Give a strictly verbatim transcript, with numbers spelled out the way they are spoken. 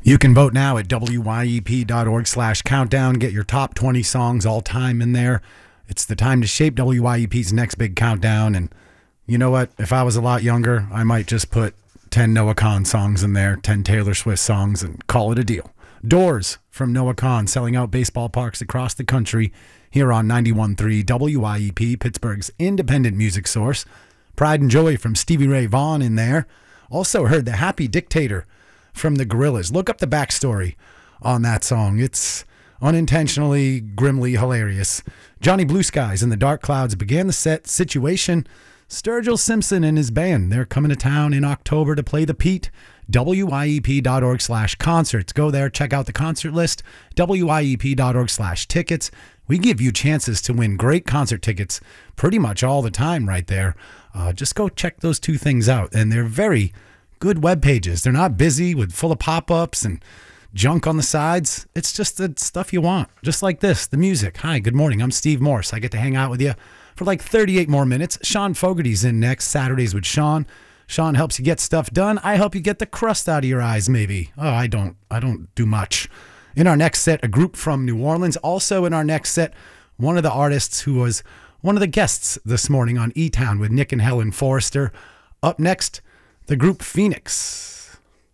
You can vote now at W Y E P dot org slash countdown. Get your top twenty songs all time in there. It's the time to shape W Y E P's next big countdown. And you know what? If I was a lot younger, I might just put ten Noah Kahan songs in there, ten Taylor Swift songs, and call it a deal. Doors from Noah Kahan, selling out baseball parks across the country here on ninety-one point three W Y E P, Pittsburgh's independent music source. Pride and Joy from Stevie Ray Vaughan in there. Also heard The Happy Dictator from the Gorillaz. Look up the backstory on that song. It's unintentionally, grimly hilarious. Johnny Blue Skies and the Dark Clouds began the set. Situation, Sturgill Simpson and his band. They're coming to town in October to play the Pete. W Y E P dot org slash concerts. Go there, check out the concert list. W Y E P dot org slash tickets. We give you chances to win great concert tickets pretty much all the time right there. Uh, just go check those two things out. And they're very good web pages. They're not busy with full of pop-ups and junk on the sides. It's just the stuff you want. Just like this, the music. Hi, good morning. I'm Steve Morse. I get to hang out with you for like thirty-eight more minutes. Sean Fogarty's in next. Saturdays with Sean. Sean helps you get stuff done. I help you get the crust out of your eyes, maybe. Oh, I don't. I don't do much. In our next set, a group from New Orleans. Also in our next set, one of the artists who was one of the guests this morning on E-Town with Nick and Helen Forrester. Up next, the group Phoenix.